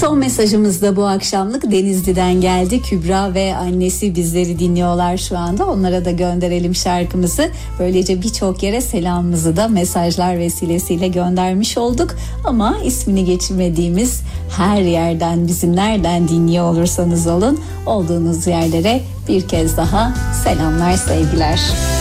Son mesajımız da bu akşamlık Denizli'den geldi. Kübra ve annesi bizleri dinliyorlar şu anda. Onlara da gönderelim şarkımızı. Böylece birçok yere selamımızı da mesajlar vesilesiyle göndermiş olduk. Ama ismini geçirmediğimiz her yerden, bizi nereden dinliyor olursanız olun, olduğunuz yerlere bir kez daha selamlar, sevgiler.